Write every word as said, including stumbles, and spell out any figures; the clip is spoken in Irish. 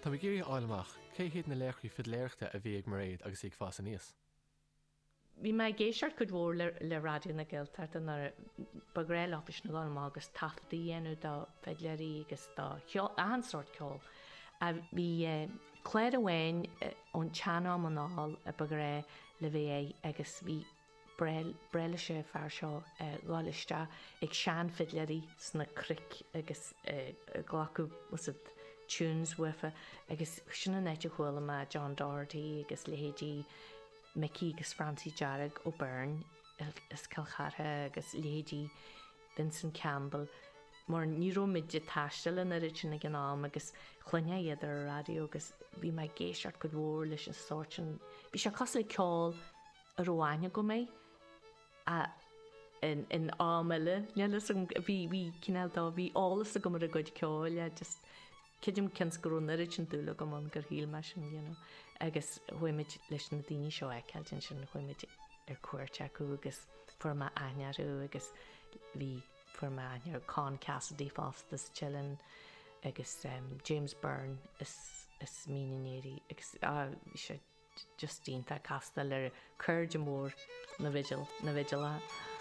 Tá mé géirí áileach, cé héad na léirchaí fid léirchta a bhí ag mar réad agus ag fása níos? Bhí me géisiart go bhór le, le radio na Gaeltart an ar bagréil ofis na gáilm agus taftaí dhéanú dá fedleirí agus dá ansort ceol. A bhí cléir amháin ón teanam an áil a bagré le bhé é agus bhí breile sé fear seo gáiliste ag sean fidleirí sna cric agus ghlacu musad tunes wifa agus sinna nete chuil me John Doherty agus Lady Mickey agus Francie Jarrett ó Byrne is Calchartha agus Lady Vincent Campbell mar níró midide taistil in ritin na gnáam agus chluine idir a radio agus bhí me géisiart go bhór leis an sortin. Bhí se cos le ceáil a roáine go mé a in in ámile bhí bhí cinál dá bhí álas a go mar a goid ceáil just Kidim kins goún ritin dúla go man gur híl me sin you know. agus chuimiid leis na daoine seo ceiltin sin chuimiid ar cuairte acu agus forma ainearú agus bhí forma ainear Con Cassidy Fostas chillan agus um, James Byrne is is mínéirí agus ah, se just dínta castal ar chuirde mór na vigil na vigil